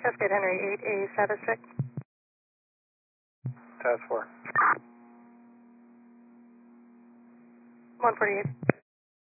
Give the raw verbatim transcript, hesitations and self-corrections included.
Cascade Henry eight A status check. Task four. one forty-eight.